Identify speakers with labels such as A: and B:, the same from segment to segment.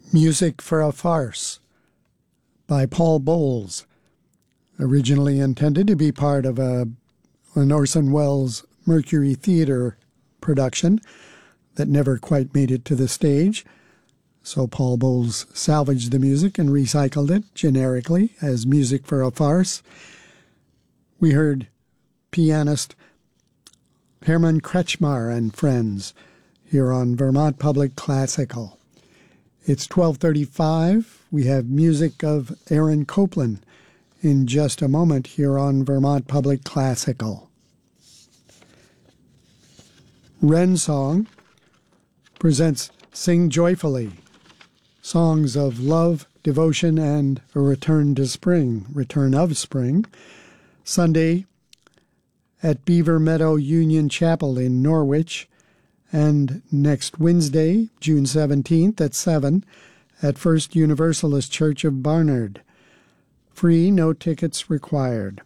A: Music for a Farce by Paul Bowles, originally intended to be part of an Orson Welles Mercury Theatre production that never quite made it to the stage. So Paul Bowles salvaged the music and recycled it generically as Music for a Farce. We heard pianist Herman Kretschmar and Friends here on Vermont Public Classical. It's 12:35. We have music of Aaron Copland in just a moment here on Vermont Public Classical. Wren Song presents Sing Joyfully, songs of love, devotion, and a return to spring, return of spring. Sunday at Beaver Meadow Union Chapel in Norwich, and next Wednesday, June 17th at 7 at First Universalist Church of Barnard. Free, no tickets required.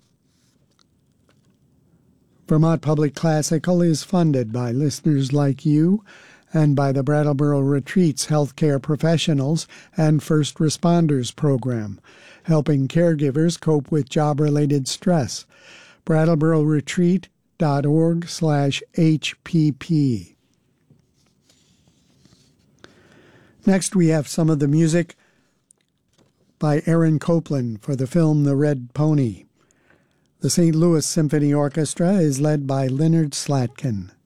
A: Vermont Public Classical is funded by listeners like you and by the Brattleboro Retreats Healthcare Professionals and First Responders Program, helping caregivers cope with job-related stress. BrattleboroRetreat.org/HPP. Next, we have some of the music by Aaron Copland for the film The Red Pony. The St. Louis Symphony Orchestra is led by Leonard Slatkin.